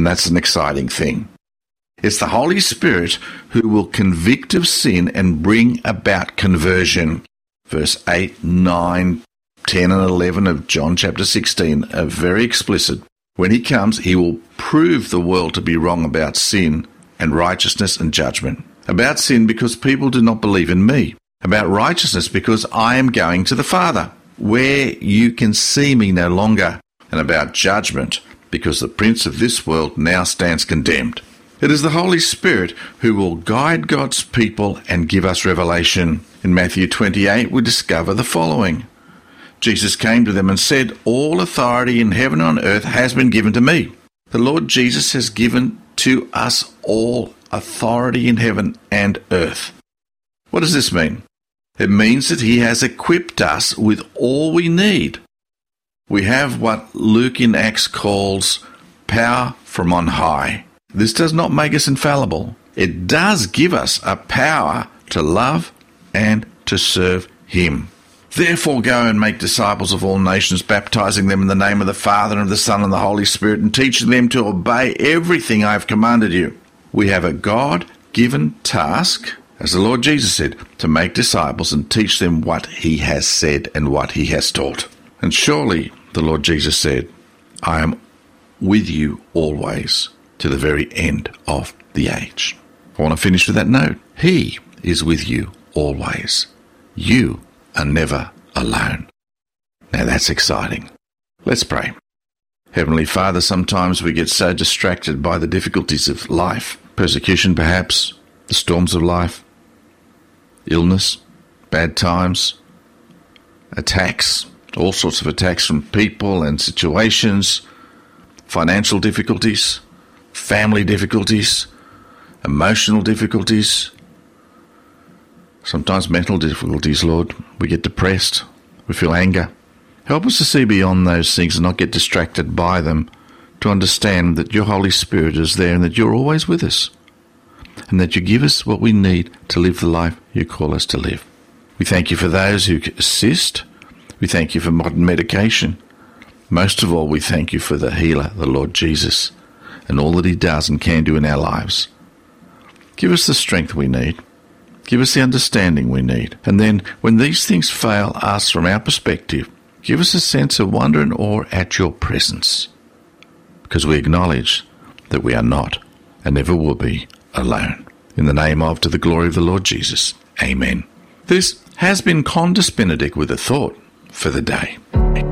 And that's an exciting thing. It's the Holy Spirit who will convict of sin and bring about conversion. Verse 8, 9, 10 and 11 of John chapter 16 are very explicit. When he comes, he will prove the world to be wrong about sin and righteousness and judgment. About sin because people do not believe in me. About righteousness because I am going to the Father, where you can see me no longer. And about judgment because the prince of this world now stands condemned. It is the Holy Spirit who will guide God's people and give us revelation. In Matthew 28, we discover the following. Jesus came to them and said, "All authority in heaven and on earth has been given to me." The Lord Jesus has given to us all authority in heaven and earth. What does this mean? It means that he has equipped us with all we need. We have what Luke in Acts calls power from on high. This does not make us infallible. It does give us a power to love and to serve him. Therefore go and make disciples of all nations, baptizing them in the name of the Father and of the Son and the Holy Spirit, and teaching them to obey everything I have commanded you. We have a God-given task, as the Lord Jesus said, to make disciples and teach them what he has said and what he has taught. And surely, the Lord Jesus said, I am with you always, to the very end of the age. I want to finish with that note. He is with you always. You are never alone. Now that's exciting. Let's pray. Heavenly Father, sometimes we get so distracted by the difficulties of life, persecution perhaps, the storms of life, illness, bad times, attacks, all sorts of attacks from people and situations, financial difficulties, family difficulties, emotional difficulties, sometimes mental difficulties, Lord. We get depressed. We feel anger. Help us to see beyond those things and not get distracted by them, to understand that your Holy Spirit is there and that you're always with us, and that you give us what we need to live the life you call us to live. We thank you for those who assist. We thank you for modern medication. Most of all, we thank you for the healer, the Lord Jesus, and all that he does and can do in our lives. Give us the strength we need. Give us the understanding we need. And then, when these things fail us from our perspective, give us a sense of wonder and awe at your presence, because we acknowledge that we are not and never will be alone. In the name of, to the glory of the Lord Jesus. Amen. This has been Condis Benedict with a thought for the day.